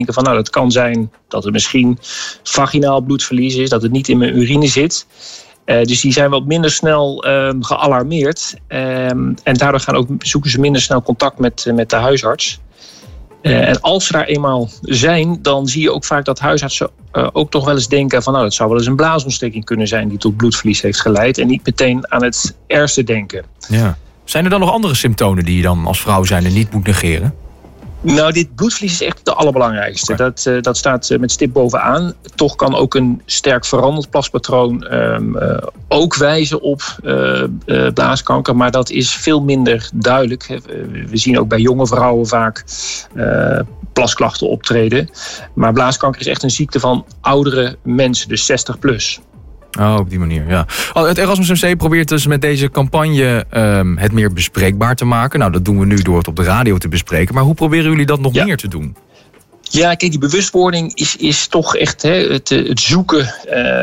van dat kan zijn dat het misschien vaginaal bloedverlies is, dat het niet in mijn urine zit. Dus die zijn wat minder snel gealarmeerd. En daardoor zoeken ze minder snel contact met de huisarts. En als ze daar eenmaal zijn, dan zie je ook vaak dat huisartsen ook toch wel eens denken van dat zou wel eens een blaasontsteking kunnen zijn die tot bloedverlies heeft geleid. En niet meteen aan het ergste denken. Ja. Zijn er dan nog andere symptomen die je dan als vrouw zijnde niet moet negeren? Nou, dit bloedverlies is echt de allerbelangrijkste. Okay. Dat staat met stip bovenaan. Toch kan ook een sterk veranderd plaspatroon ook wijzen op blaaskanker. Maar dat is veel minder duidelijk. We zien ook bij jonge vrouwen vaak plasklachten optreden. Maar blaaskanker is echt een ziekte van oudere mensen, dus 60 plus. Oh, op die manier, ja. Het Erasmus MC probeert dus met deze campagne het meer bespreekbaar te maken. Nou, dat doen we nu door het op de radio te bespreken. Maar hoe proberen jullie dat nog meer te doen? Ja, kijk, die bewustwording is toch echt het zoeken,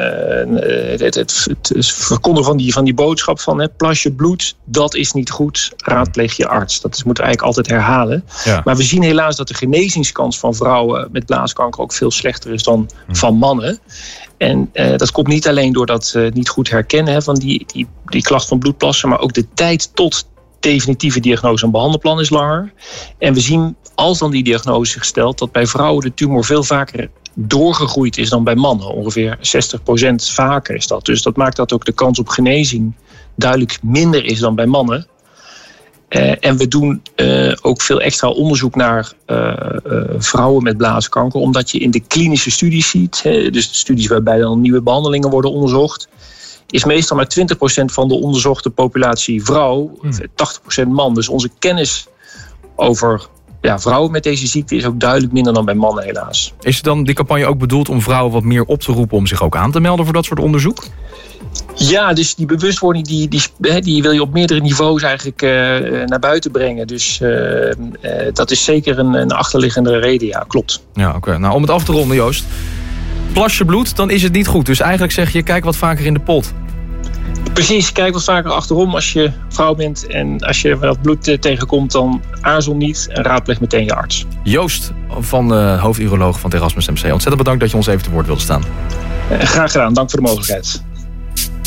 het verkondigen van die boodschap van plas je bloed, dat is niet goed, raadpleeg je arts. Dat moeten we eigenlijk altijd herhalen. Ja. Maar we zien helaas dat de genezingskans van vrouwen met blaaskanker ook veel slechter is dan van mannen. En dat komt niet alleen door dat niet goed herkennen van die klacht van bloedplassen, maar ook de tijd tot definitieve diagnose en behandelplan is langer. En we zien, als dan die diagnose is gesteld, dat bij vrouwen de tumor veel vaker doorgegroeid is dan bij mannen. Ongeveer 60% vaker is dat. Dus dat maakt dat ook de kans op genezing duidelijk minder is dan bij mannen. En we doen ook veel extra onderzoek naar vrouwen met blaaskanker, omdat je in de klinische studies ziet, dus de studies waarbij dan nieuwe behandelingen worden onderzocht, is meestal maar 20% van de onderzochte populatie vrouw, 80% man. Dus onze kennis over vrouwen met deze ziekte is ook duidelijk minder dan bij mannen helaas. Is dan die campagne ook bedoeld om vrouwen wat meer op te roepen om zich ook aan te melden voor dat soort onderzoek? Ja, dus die bewustwording die wil je op meerdere niveaus eigenlijk naar buiten brengen. Dus dat is zeker een achterliggende reden, ja, klopt. Ja, oké. Nou, om het af te ronden, Joost. Plas je bloed, dan is het niet goed. Dus eigenlijk zeg je, kijk wat vaker in de pot. Precies, kijk wat vaker achterom als je vrouw bent. En als je wat bloed tegenkomt, dan aarzel niet en raadpleeg meteen je arts. Joost, hoofduroloog van het Erasmus MC. Ontzettend bedankt dat je ons even te woord wilde staan. Graag gedaan, dank voor de mogelijkheid.